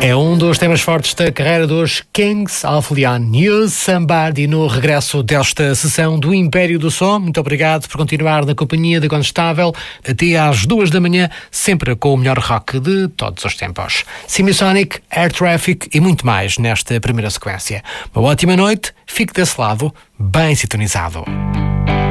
É um dos temas fortes da carreira dos Kings of Leon, New Somebody, no regresso desta sessão do Império do Som. Muito obrigado por continuar na companhia da Condestável até às 2 da manhã, sempre com o melhor rock de todos os tempos. Semisonic, Air Traffic e muito mais nesta primeira sequência. Uma ótima noite, fique desse lado, bem sintonizado.